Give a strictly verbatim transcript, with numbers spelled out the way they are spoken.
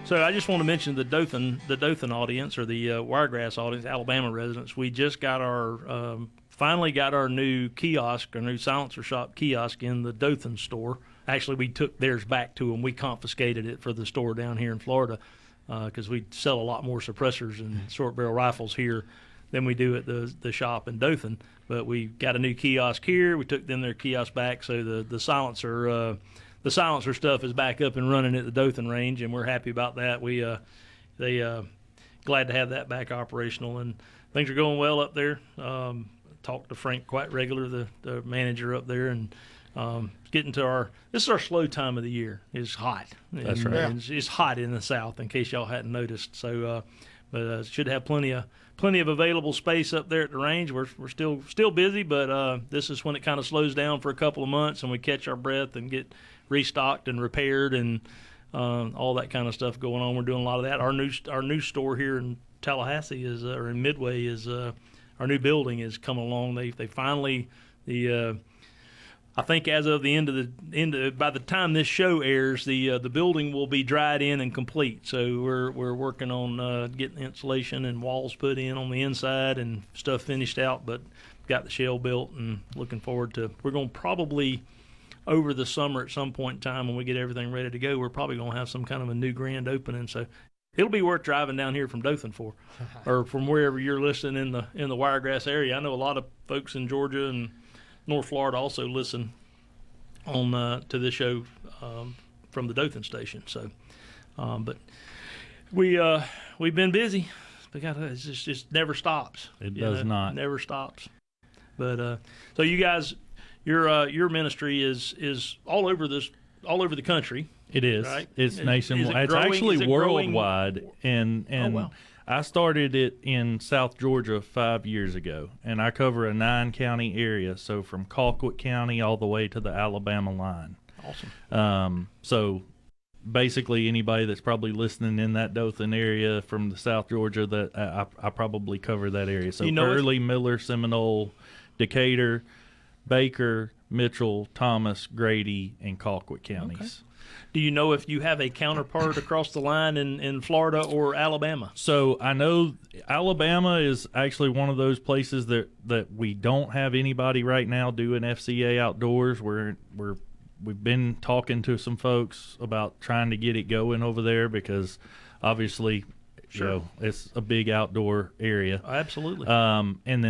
So I just want to mention the Dothan, the Dothan audience, or the uh, Wiregrass audience, Alabama residents. We just got our, um, finally got our new kiosk, our new silencer shop kiosk in the Dothan store. Actually, we took theirs back to them. We confiscated it for the store down here in Florida because uh, we sell a lot more suppressors and short barrel rifles here than we do at the the shop in Dothan. But we got a new kiosk here. We took them their kiosk back, so the the silencer. Uh, The silencer stuff is back up and running at the Dothan range, and we're happy about that. We, uh, they, uh, glad to have that back operational, and things are going well up there. Um, talked to Frank quite regular, the, the manager up there, and um, getting to our. This is our slow time of the year. It's hot. That's and, right. and It's, it's hot in the south, in case y'all hadn't noticed. So, uh, but uh, should have plenty of plenty of available space up there at the range. We're we're still still busy, but uh, this is when it kind of slows down for a couple of months, and we catch our breath and get restocked and repaired and uh, all that kind of stuff going on. We're doing a lot of that. Our new our new store here in Tallahassee is uh, or in Midway is uh, our new building is coming along. They they finally the uh, I think as of the end of the end of, by the time this show airs, the uh, the building will be dried in and complete. So we're we're working on uh, getting insulation and walls put in on the inside and stuff finished out, but got the shell built and looking forward to. We're going to probably over the summer at some point in time when we get everything ready to go, we're probably going to have some kind of a new grand opening. So it'll be worth driving down here from Dothan for, or from wherever you're listening in the in the Wiregrass area. I know a lot of folks in Georgia and North Florida also listen on uh, to this show um, from the Dothan station. So, um, but we uh, we've been busy. We got it just just never stops. It you does know? not. Never stops. But uh, so you guys. Your uh, your ministry is is all over this all over the country. It is. Right? It's Is- nationwide. is it It's growing- actually is it growing? worldwide, and and wow. I started it in South Georgia five years ago, and I cover a nine county area, so from Colquitt County all the way to the Alabama line. Awesome. Um, so basically, anybody that's probably listening in that Dothan area from the South Georgia, that I, I I probably cover that area. So You know if- Early, Miller, Seminole, Decatur, Baker, Mitchell, Thomas, Grady, and Colquitt counties. Do you know if you have a counterpart across the line in, in Florida or Alabama? So I know Alabama is actually one of those places that, that we don't have anybody right now doing F C A outdoors. We're we're we've been talking to some folks about trying to get it going over there because obviously, Sure. you know, it's a big outdoor area. Absolutely. Um, and then